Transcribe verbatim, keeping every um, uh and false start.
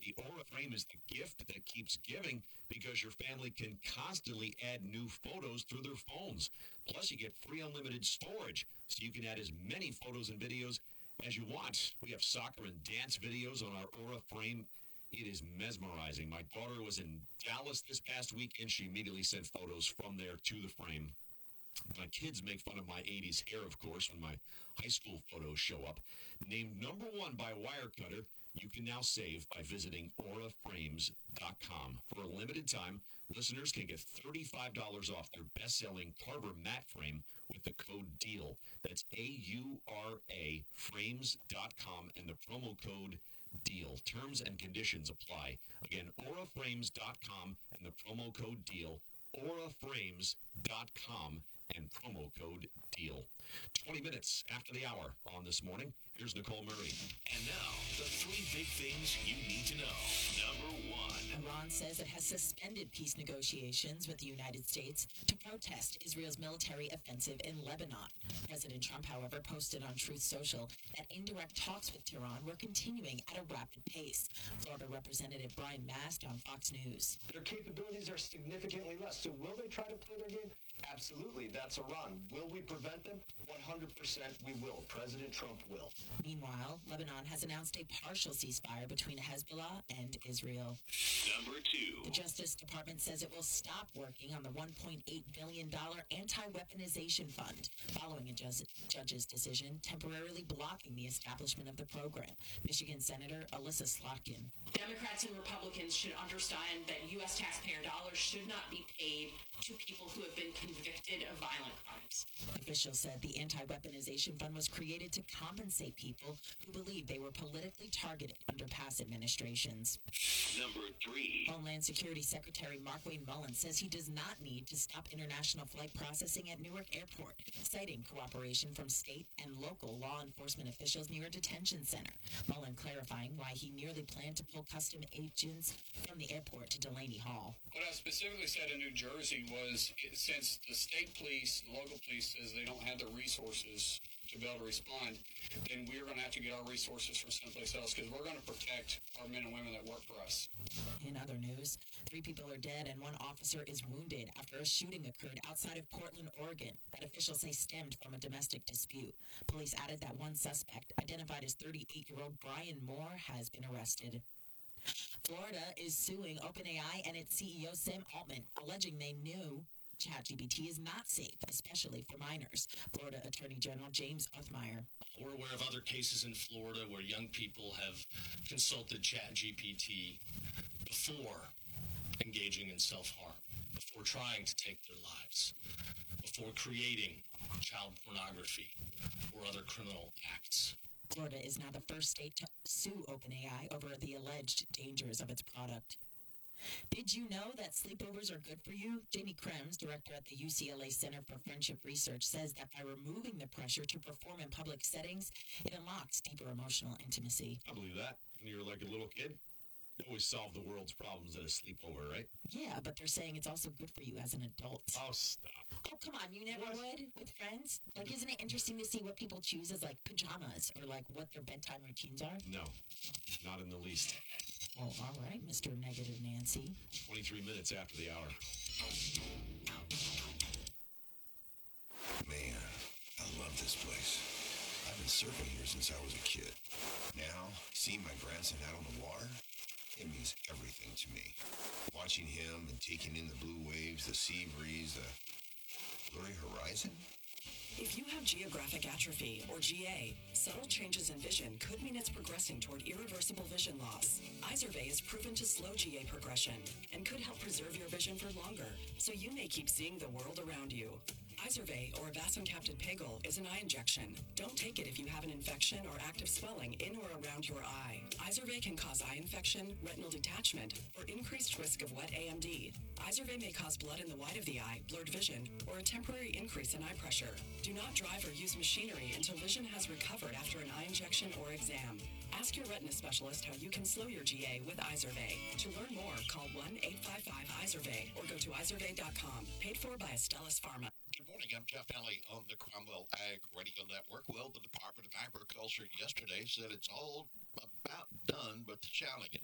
The Aura Frame is the gift that keeps giving because your family can constantly add new photos through their phones. Plus, you get free unlimited storage, so you can add as many photos and videos as you want. We have soccer and dance videos on our Aura Frame. It is mesmerizing. My daughter was in Dallas this past weekend. She immediately sent photos from there to the frame. My kids make fun of my eighties hair, of course, when my high school photos show up. Named number one by Wirecutter, you can now save by visiting aura frames dot com. For a limited time, listeners can get thirty-five dollars off their best-selling Carver matte frame with the code DEAL. That's A U R A frames dot com and the promo code DEAL. Terms and conditions apply. Again, aura frames dot com and the promo code DEAL. aura frames dot com and promo code DEAL. twenty minutes after the hour on This Morning, here's Nicole Murray. And now, the three big things you need to know. Number one. Iran says it has suspended peace negotiations with the United States to protest Israel's military offensive in Lebanon. President Trump, however, posted on Truth Social that indirect talks with Tehran were continuing at a rapid pace. Florida Representative Brian Mast on Fox News. Their capabilities are significantly less. So will they try to play their game? Absolutely. That's Iran. Will we prevent them? one hundred percent we will. President Trump will. Meanwhile, Lebanon has announced a partial ceasefire between Hezbollah and Israel. Number two. The Justice Department says it will stop working on the one point eight billion dollars anti-weaponization fund following a ju- judge's decision temporarily blocking the establishment of the program. Michigan Senator Alyssa Slotkin. Democrats and Republicans should understand that U S taxpayer dollars should not be paid to people who have been convicted of violent crimes. Officials said the anti-weaponization fund was created to compensate people who believe they were politically targeted under past administrations. Number three. Homeland Security Secretary Markwayne Mullin says he does not need to stop international flight processing at Newark Airport, citing cooperation from state and local law enforcement officials near a detention center. Mullin clarifying why he nearly planned to pull custom agents from the airport to Delaney Hall. What I specifically said in New Jersey was, it, since the state police, local police says they don't have the resources to be able to respond, then we're going to have to get our resources from someplace else because we're going to protect our men and women that work for us. In other news, three people are dead and one officer is wounded after a shooting occurred outside of Portland, Oregon, that officials say stemmed from a domestic dispute. Police added that one suspect, identified as thirty-eight-year-old Brian Moore, has been arrested. Florida is suing OpenAI and its C E O Sam Altman, alleging they knew ChatGPT is not safe, especially for minors. Florida Attorney General James Othmeyer. We're aware of other cases in Florida where young people have consulted ChatGPT before engaging in self-harm, before trying to take their lives, before creating child pornography or other criminal acts. Florida is now the first state to sue OpenAI over the alleged dangers of its product. Did you know that sleepovers are good for you? Jamie Krems, director at the U C L A Center for Friendship Research, says that by removing the pressure to perform in public settings, it unlocks deeper emotional intimacy. I believe that. When you're like a little kid, you always solve the world's problems at a sleepover, right? Yeah, but they're saying it's also good for you as an adult. Oh, stop. Oh, come on, you never What? would with friends? Like, isn't it interesting to see what people choose as, like, pajamas or, like, what their bedtime routines are? No, not in the least. Oh, all right, Mister Negative Nancy. twenty-three minutes after the hour. Man, I love this place. I've been surfing here since I was a kid. Now, seeing my grandson out on the water, it means everything to me. Watching him and taking in the blue waves, the sea breeze, the blurry horizon. If you have geographic atrophy, or G A, subtle changes in vision could mean it's progressing toward irreversible vision loss. Izervay is proven to slow G A progression and could help preserve your vision for longer, so you may keep seeing the world around you. Izervay, or avacincaptad pegol, is an eye injection. Don't take it if you have an infection or active swelling in or around your eye. Izervay can cause eye infection, retinal detachment, or increased risk of wet A M D. Izervay may cause blood in the white of the eye, blurred vision, or a temporary increase in eye pressure. Do not drive or use machinery until vision has recovered after an eye injection or exam. Ask your retina specialist how you can slow your G A with Izervay. To learn more, call one eight five five Izervay or go to izervay dot com. Paid for by Astellas Pharma. Good morning, I'm Jeff Alley on the Cromwell Ag Radio Network. Well, the Department of Agriculture yesterday said it's all about done, but the challenge